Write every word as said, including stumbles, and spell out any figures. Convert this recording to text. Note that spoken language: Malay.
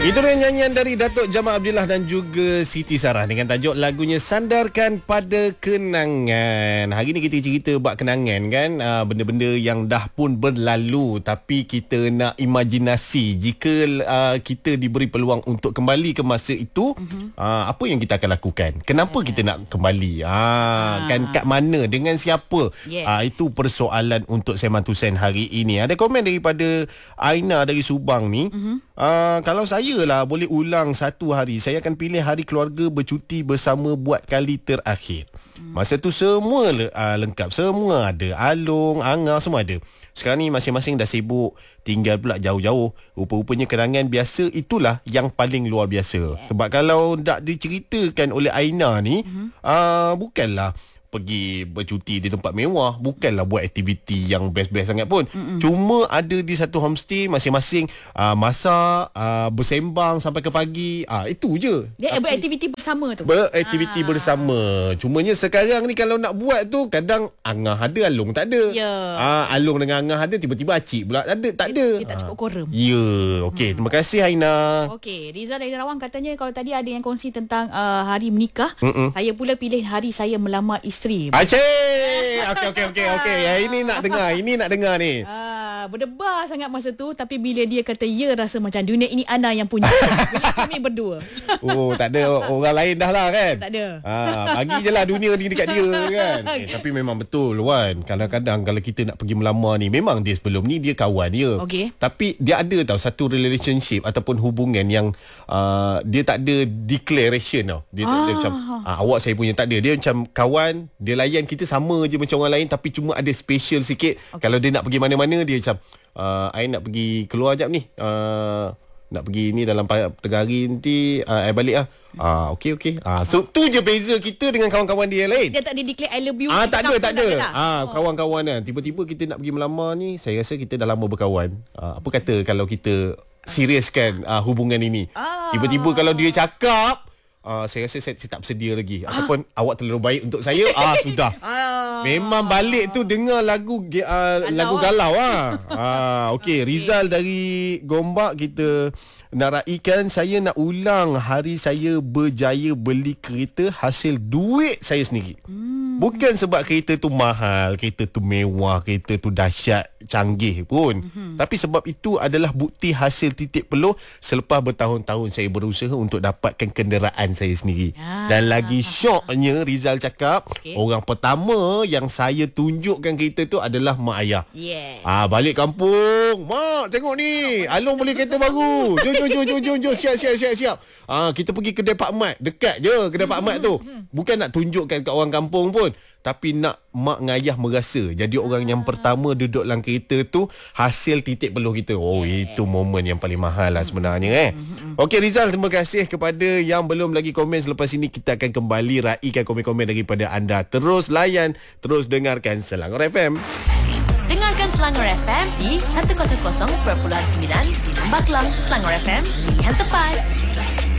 Itu dia nyanyian dari Datuk Jamal Abdillah dan juga Siti Sarah dengan tajuk lagunya Sandarkan Pada Kenangan. Hari ni kita cerita bab kenangan kan, uh, benda-benda yang dah pun berlalu tapi kita nak imajinasi jika uh, kita diberi peluang untuk kembali ke masa itu, uh-huh. uh, apa yang kita akan lakukan? Kenapa yeah. kita nak kembali? Uh, ah. Kan kat mana, dengan siapa? Yeah. Uh, itu persoalan untuk Sembang Tusen hari ini. Ada komen daripada Aina dari Subang ni. Uh-huh. Uh, kalau saya lah boleh ulang satu hari, saya akan pilih hari keluarga bercuti bersama buat kali terakhir. Masa tu semua uh, lengkap, semua ada, alung, angar, semua ada. Sekarang ni masing-masing dah sibuk, tinggal pula jauh-jauh. Rupa-rupanya kenangan biasa itulah yang paling luar biasa. Sebab kalau tak diceritakan oleh Aina ni, uh-huh. uh, bukanlah pergi bercuti di tempat mewah, bukanlah buat aktiviti yang best-best sangat pun. Mm-mm. Cuma ada di satu homestay, masing-masing uh, masak, uh, bersembang sampai ke pagi. Ah uh, itu je. Dia Tapi, beraktiviti bersama tu. Beraktiviti ah. bersama. Cumanya sekarang ni kalau nak buat tu kadang angah ada, alung tak ada. Ya. Ah uh, alung dengan angah ada, tiba-tiba acik pula ada, tak ada. Dia, dia tak cukup quorum. Ya. Yeah. Okey, hmm. terima kasih Aina. Okey, Rizal dari Rawang katanya kalau tadi ada yang kongsi tentang uh, hari menikah, Mm-mm. saya pula pilih hari saya melamar isteri. Acik. Okey okey okey okey. Ya, ini nak dengar, ini nak dengar ni. Ah, berdebar sangat masa tu, tapi bila dia kata ya, rasa macam dunia ini Ana yang punya. Bila kami berdua. Oh, tak ada orang lain dah lah kan? Tak ada. Ah, bagi je lah dunia ni dekat dia kan. Eh, tapi memang betul Wan. Kadang-kadang kalau kita nak pergi melamar ni, memang dia sebelum ni dia kawan dia. Okey. Tapi dia ada tau satu relationship ataupun hubungan yang uh, dia tak ada declaration tau. Dia, ah. dia macam ah, awak saya punya, tak ada. Dia macam kawan, dia layan kita sama je macam orang lain, tapi cuma ada special sikit. Okay. Kalau dia nak pergi mana-mana, dia macam uh, I nak pergi keluar jap ni, uh, nak pergi ni dalam tiga hari nanti, uh, I balik lah. Ah, okey okey. Ah, so tu je beza kita dengan kawan-kawan dia yang lain. Dia tak ada declare I love you. Ah, tak ada, tak ada. Lah. Ah, oh. kawan-kawan kan. Tiba-tiba kita nak pergi melamar ni, saya rasa kita dah lama berkawan. Ah, apa kata kalau kita seriuskan ah, hubungan ini? Ah. Tiba-tiba kalau dia cakap, Uh, saya rasa saya, saya tak bersedia lagi. Ataupun ah. awak terlalu baik untuk saya. Ah sudah. Ah. Memang balik tu dengar lagu uh, lagu galau ah. Ah okey, okay. Rizal dari Gombak, kita nak raikan, saya nak ulang hari saya berjaya beli kereta hasil duit saya sendiri. Hmm. Bukan sebab kereta tu mahal, kereta tu mewah, kereta tu dahsyat, canggih pun. Hmm. Tapi sebab itu adalah bukti hasil titik peluh selepas bertahun-tahun saya berusaha untuk dapatkan kenderaan saya sendiri. Ah. Dan lagi syoknya, Rizal cakap, okay. orang pertama yang saya tunjukkan kereta tu adalah mak ayah. Yeah. Ah, balik kampung, mak tengok ni, Along beli kereta baru. Jom jom jom jom jom, jom. siap siap siap siap. Ah, kita pergi kedai Pak Mat, dekat je kedai Pak Mat tu. Bukan nak tunjukkan kat orang kampung pun, tapi nak mak dengan ayah merasa jadi orang yang pertama duduk dalam kereta tu hasil titik peluh kita. Oh, yeah. Itu momen yang paling mahal lah sebenarnya eh. Okey Rizal, terima kasih kepada yang belum lagi komen. Selepas ini kita akan kembali raikan komen-komen daripada anda. Terus layan, terus dengarkan Selangor F M. Dengarkan Selangor F M di seratus perpuluhan sembilan di Lembah Kelang. Selangor F M, yang tepat.